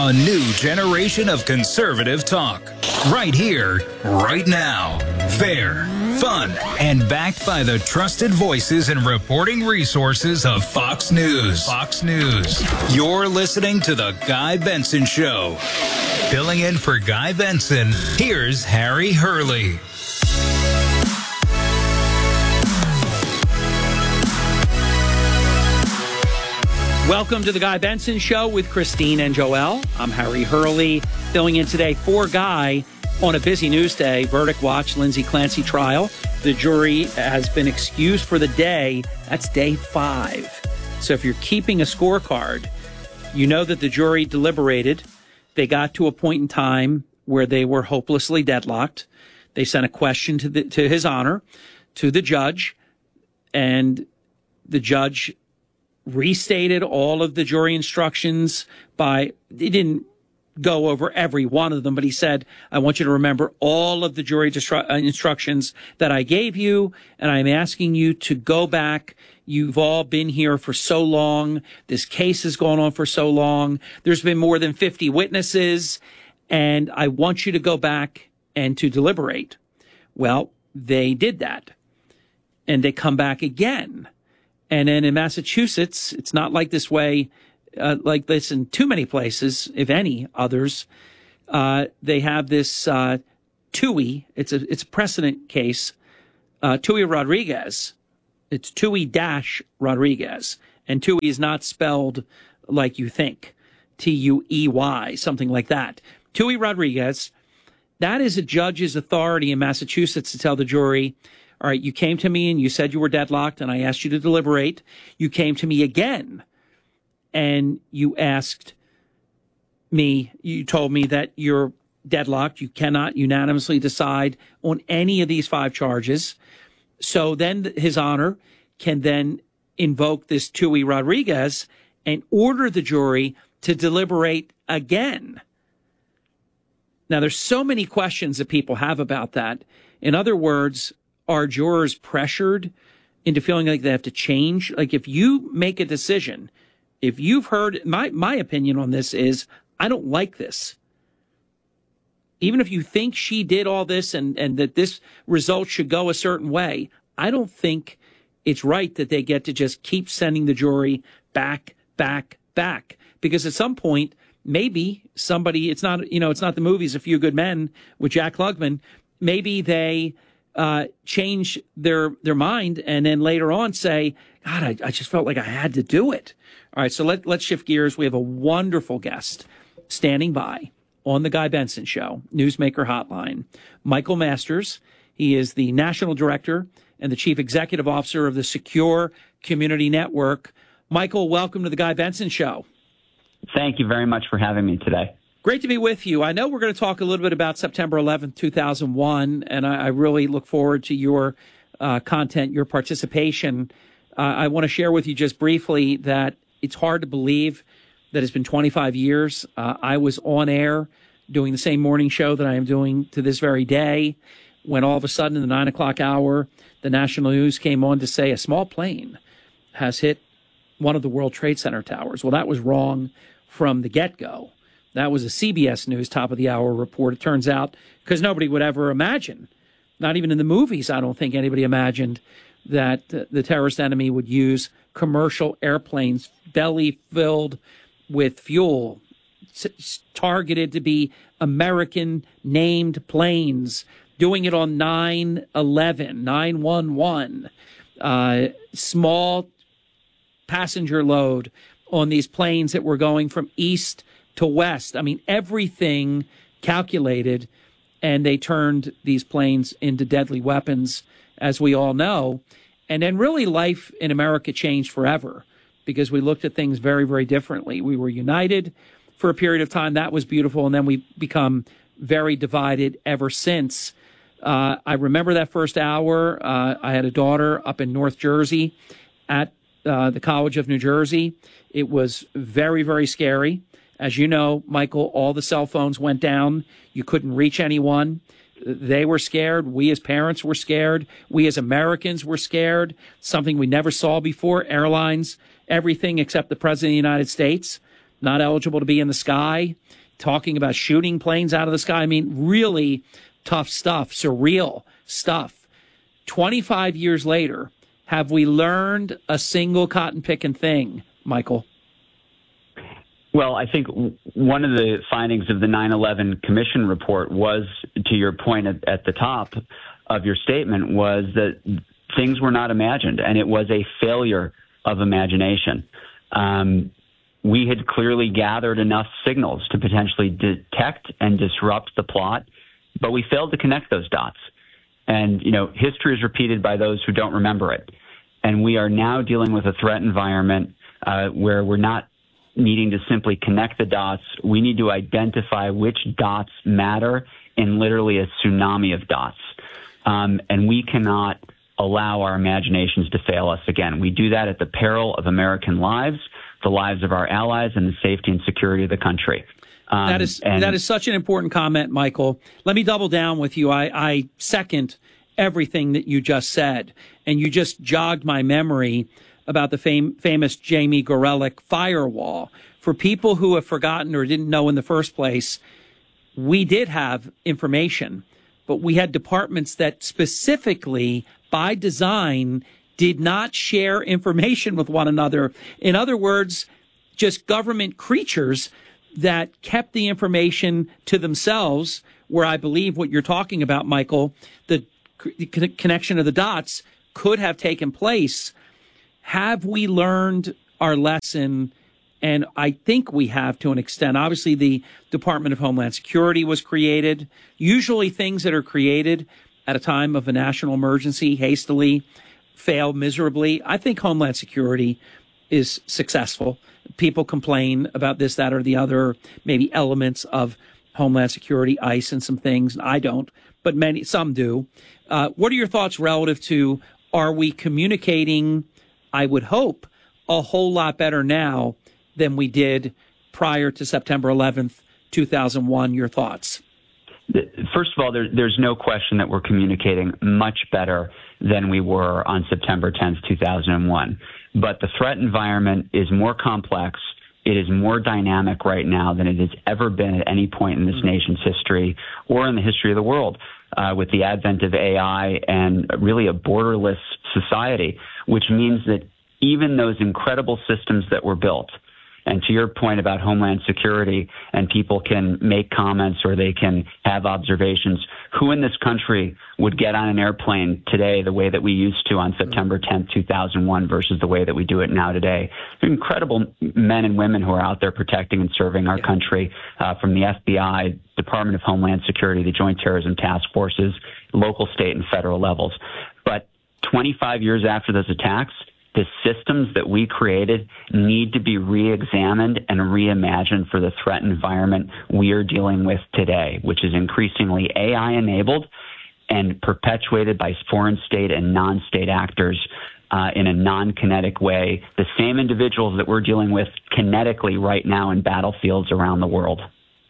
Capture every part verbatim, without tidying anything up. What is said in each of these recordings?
A new generation of conservative talk. Right here, right now. Fair, fun, and backed by the trusted voices and reporting resources of Fox News. Fox News. You're listening to The Guy Benson Show. Filling in for Guy Benson, here's Harry Hurley. Welcome to the Guy Benson Show with Christine and Joel. I'm Harry Hurley, filling in today for Guy on a busy news day. Verdict watch, Lindsay Clancy trial. The jury has been excused for the day. That's day five. So if you're keeping a scorecard, you know that the jury deliberated. They got to a point in time where they were hopelessly deadlocked. They sent a question to the, to His Honor, to the judge, and the judge restated all of the jury instructions by, he didn't go over every one of them, but he said, I want you to remember all of the jury distru- instructions that I gave you, and I'm asking you to go back. You've all been here for so long. This case has gone on for so long. There's been more than fifty witnesses, and I want you to go back and to deliberate. Well, they did that, and they come back again. And then in Massachusetts, it's not like this way, uh, like this in too many places, if any others. Uh, they have this uh, Tui. It's a it's a precedent case. Uh, Tui Rodriguez. It's Tui dash Rodriguez, and Tui is not spelled like you think, T U E Y, something like that. Tui Rodriguez. That is a judge's authority in Massachusetts to tell the jury, all right, you came to me and you said you were deadlocked and I asked you to deliberate. You came to me again and you asked me, you told me that you're deadlocked. You cannot unanimously decide on any of these five charges. So then His Honor can then invoke this Tui Rodriguez and order the jury to deliberate again. Now, there's so many questions that people have about that. In other words, are jurors pressured into feeling like they have to change? Like if you make a decision, if you've heard, my, my opinion on this is, I don't like this. Even if you think she did all this and, and that this result should go a certain way, I don't think it's right that they get to just keep sending the jury back, back, back. Because at some point, maybe somebody, it's not, you know, it's not the movies A Few Good Men with Jack Klugman. Maybe they Uh, change their their mind and then later on say, God, I, I just felt like I had to do it. All right, so let, let's shift gears. We have a wonderful guest standing by on the Guy Benson Show, Newsmaker Hotline, Michael Masters. He is the National Director and the Chief Executive Officer of the Secure Community Network. Michael, welcome to the Guy Benson Show. Thank you very much for having me today. Great to be with you. I know we're going to talk a little bit about September eleventh, two thousand one, and I, I really look forward to your uh, content, your participation. Uh, I want to share with you just briefly that it's hard to believe that it's been twenty-five years. Uh, I was on air doing the same morning show that I am doing to this very day when all of a sudden in the nine o'clock hour, the national news came on to say a small plane has hit one of the World Trade Center towers. Well, that was wrong from the get-go. That was a C B S News top-of-the-hour report. It turns out, because nobody would ever imagine, not even in the movies, I don't think anybody imagined that uh, the terrorist enemy would use commercial airplanes belly-filled with fuel, s- targeted to be American-named planes, doing it on nine eleven, nine one one, uh, small passenger load on these planes that were going from east to west. I mean, everything calculated, and they turned these planes into deadly weapons, as we all know. And then really life in America changed forever because we looked at things very, very differently. We were united for a period of time. That was beautiful. And then we become very divided ever since. Uh, I remember that first hour. Uh, I had a daughter up in North Jersey at uh, the College of New Jersey. It was very, very scary. As you know, Michael, all the cell phones went down. You couldn't reach anyone. They were scared. We as parents were scared. We as Americans were scared. Something we never saw before. Airlines, everything except the President of the United States not eligible to be in the sky, talking about shooting planes out of the sky. I mean, really tough stuff, surreal stuff. twenty-five years later, have we learned a single cotton-picking thing, Michael? Well, I think one of the findings of the nine eleven Commission report was, to your point at, at the top of your statement, was that things were not imagined, and it was a failure of imagination. Um, we had clearly gathered enough signals to potentially detect and disrupt the plot, but we failed to connect those dots. And, you know, history is repeated by those who don't remember it. And we are now dealing with a threat environment uh, where we're not needing to simply connect the dots. We need to identify which dots matter in literally a tsunami of dots. Um, and we cannot allow our imaginations to fail us again. We do that at the peril of American lives, the lives of our allies, and the safety and security of the country. Um, that is and, that is such an important comment, Michael. Let me double down with you. I, I second everything that you just said, and you just jogged my memory about the fam- famous Jamie Gorelick firewall. For people who have forgotten or didn't know in the first place, we did have information, but we had departments that specifically, by design, did not share information with one another. In other words, just government creatures that kept the information to themselves, where I believe what you're talking about, Michael, the c- connection of the dots could have taken place. Have we learned our lesson? And I think we have, to an extent. Obviously, the Department of Homeland Security was created. Usually things that are created at a time of a national emergency hastily fail miserably. I think Homeland Security is successful. People complain about this, that, or the other, maybe elements of Homeland Security, ICE, and some things. I don't, but many, some do. Uh, what are your thoughts relative to, are we communicating, I would hope, a whole lot better now than we did prior to September eleventh, two thousand one? Your thoughts? First of all, there, there's no question that we're communicating much better than we were on September tenth, two thousand one. But the threat environment is more complex. It is more dynamic right now than it has ever been at any point in this nation's history or in the history of the world, uh, with the advent of A I and really a borderless society, which means that even those incredible systems that were built, and to your point about Homeland Security, and people can make comments or they can have observations, who in this country would get on an airplane today the way that we used to on September tenth, two thousand one versus the way that we do it now today? There are incredible men and women who are out there protecting and serving our country, uh, from the F B I, Department of Homeland Security, the Joint Terrorism Task Forces, local, state, and federal levels. But twenty-five years after those attacks, the systems that we created need to be re-examined and reimagined for the threat environment we are dealing with today, which is increasingly A I-enabled and perpetuated by foreign state and non-state actors uh, in a non-kinetic way, the same individuals that we're dealing with kinetically right now in battlefields around the world.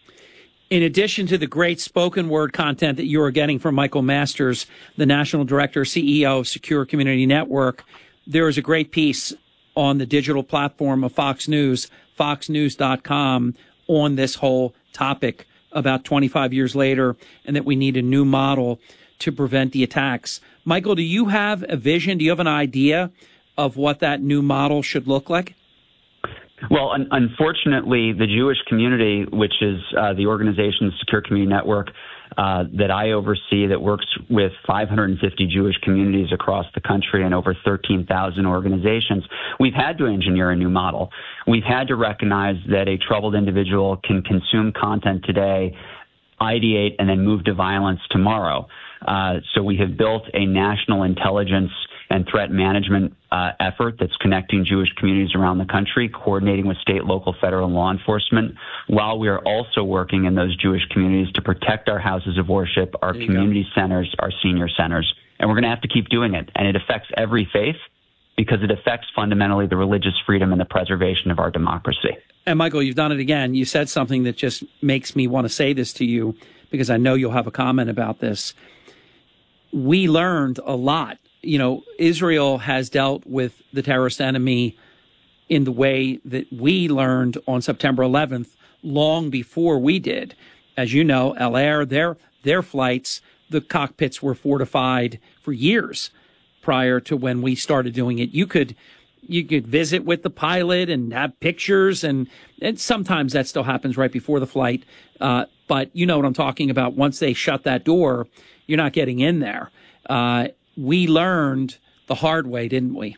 In addition to the great spoken word content that you are getting from Michael Masters, the National Director, C E O of Secure Community Network, there is a great piece on the digital platform of Fox News, fox news dot com, on this whole topic about twenty-five years later, and that we need a new model to prevent the attacks. Michael, do you have a vision? Do you have an idea of what that new model should look like? Well, un- unfortunately, the Jewish community, which is uh, the organization Secure Community Network uh, that I oversee, that works with five hundred fifty Jewish communities across the country and over thirteen thousand organizations, we've had to engineer a new model. We've had to recognize that a troubled individual can consume content today, ideate, and then move to violence tomorrow. Uh, so we have built a national intelligence and threat management uh, effort that's connecting Jewish communities around the country, coordinating with state, local, federal law enforcement, while we are also working in those Jewish communities to protect our houses of worship, our community go. centers, our senior centers. And we're going to have to keep doing it. And it affects every faith because it affects fundamentally the religious freedom and the preservation of our democracy. And Michael, you've done it again. You said something that just makes me want to say this to you because I know you'll have a comment about this. We learned a lot. You know, Israel has dealt with the terrorist enemy in the way that we learned on September eleventh long before we did. As you know, El Air, their, their flights, the cockpits were fortified for years prior to when we started doing it. You could you could visit with the pilot and have pictures, and, and sometimes that still happens right before the flight. Uh, but you know what I'm talking about. Once they shut that door, you're not getting in there. Uh, we learned the hard way, didn't we?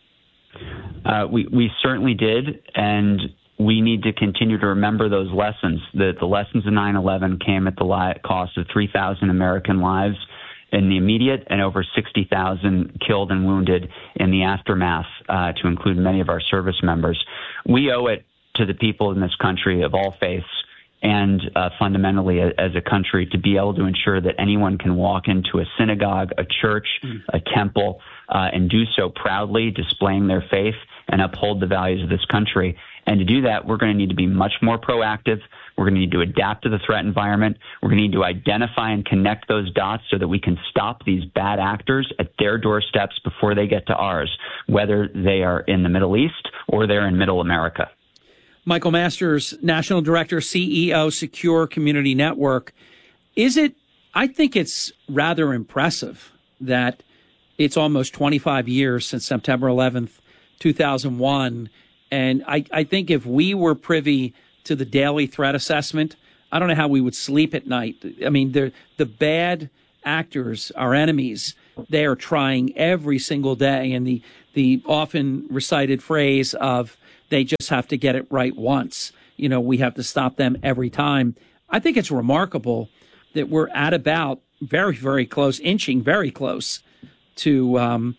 Uh, we, we certainly did, and we need to continue to remember those lessons. The, the lessons of nine eleven came at the li- cost of three thousand American lives in the immediate and over sixty thousand killed and wounded in the aftermath, uh, to include many of our service members. We owe it to the people in this country of all faiths and uh, fundamentally a, as a country to be able to ensure that anyone can walk into a synagogue, a church, mm. a temple, uh, and do so proudly, displaying their faith and uphold the values of this country. And to do that, we're going to need to be much more proactive. We're going to need to adapt to the threat environment. We're going to need to identify and connect those dots so that we can stop these bad actors at their doorsteps before they get to ours, whether they are in the Middle East or they're in Middle America. Michael Masters, National Director, C E O, Secure Community Network. Is it, I think it's rather impressive that it's almost twenty-five years since September eleventh, two thousand one. And I, I think if we were privy to the daily threat assessment, I don't know how we would sleep at night. I mean, the the bad actors, our enemies, they are trying every single day. And the, the often recited phrase of they just have to get it right once. You know, we have to stop them every time. I think it's remarkable that we're at about very, very close, inching very close to um,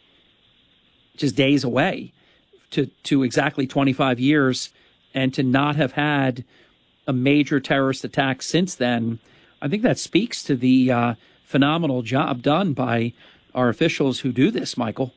just days away to, to exactly twenty-five years, and to not have had a major terrorist attack since then. I think that speaks to the uh, phenomenal job done by our officials who do this, Michael.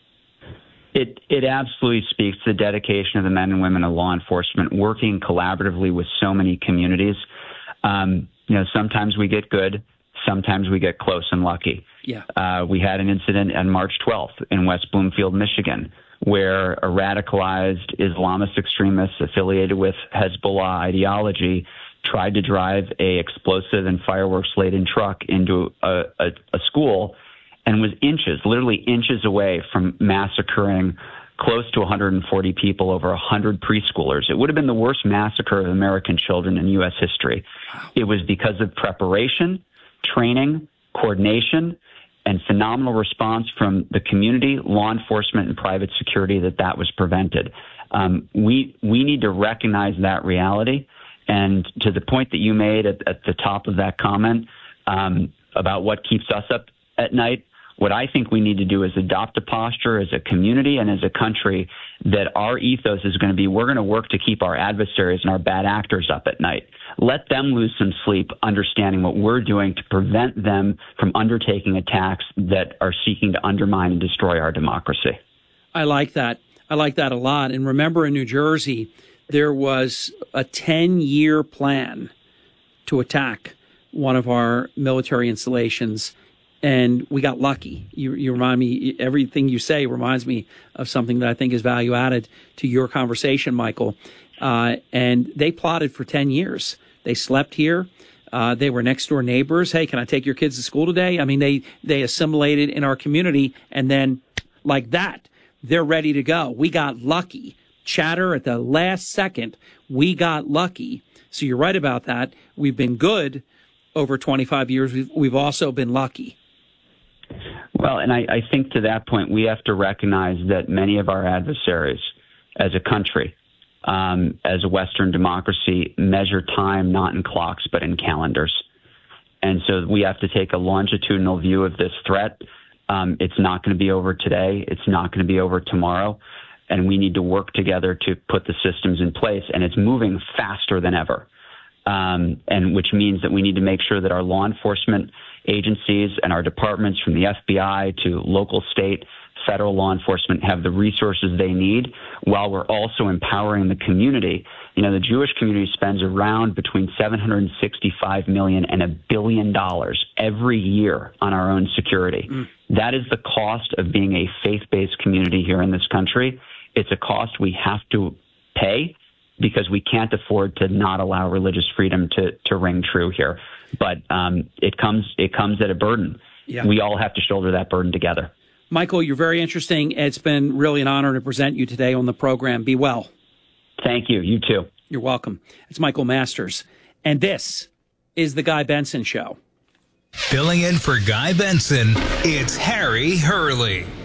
It it absolutely speaks to the dedication of the men and women of law enforcement working collaboratively with so many communities. Um, you know, sometimes we get good, sometimes we get close and lucky. Yeah. Uh, we had an incident on March twelfth in West Bloomfield, Michigan, where a radicalized Islamist extremist affiliated with Hezbollah ideology tried to drive a explosive and fireworks-laden truck into a, a, a school and was inches, literally inches away from massacring close to one hundred forty people, over one hundred preschoolers. It would have been the worst massacre of American children in U S history. It was because of preparation, training, coordination, and phenomenal response from the community, law enforcement, and private security that that was prevented. Um, we we need to recognize that reality. And to the point that you made at, at the top of that comment um, about what keeps us up at night, what I think we need to do is adopt a posture as a community and as a country that our ethos is going to be, we're going to work to keep our adversaries and our bad actors up at night. Let them lose some sleep, understanding what we're doing to prevent them from undertaking attacks that are seeking to undermine and destroy our democracy. I like that. I like that a lot. And remember, in New Jersey, there was a ten-year plan to attack one of our military installations, and we got lucky. You, you remind me, everything you say reminds me of something that I think is value added to your conversation, Michael. Uh, and they plotted for ten years. They slept here. Uh, they were next door neighbors. Hey, can I take your kids to school today? I mean, they, they assimilated in our community, and then like that, they're ready to go. We got lucky. Chatter at the last second. We got lucky. So you're right about that. We've been good over twenty-five years. We've, we've also been lucky. Well, and I, I think to that point, we have to recognize that many of our adversaries as a country, um, as a Western democracy, measure time not in clocks but in calendars. And so we have to take a longitudinal view of this threat. Um, it's not going to be over today. It's not going to be over tomorrow. And we need to work together to put the systems in place. And it's moving faster than ever, um, and which means that we need to make sure that our law enforcement agencies and our departments, from the F B I to local, state, federal law enforcement, have the resources they need, while we're also empowering the community. You know, the Jewish community spends around between seven hundred sixty-five million dollars and a billion dollars every year on our own security. Mm. That is the cost of being a faith-based community here in this country. It's a cost we have to pay because we can't afford to not allow religious freedom to, to ring true here. But um, it comes it comes at a burden. Yeah. We all have to shoulder that burden together. Michael, you're very interesting. It's been really an honor to present you today on the program. Be well. Thank you. You too. You're welcome. It's Michael Masters. And this is The Guy Benson Show. Filling in for Guy Benson, it's Harry Hurley.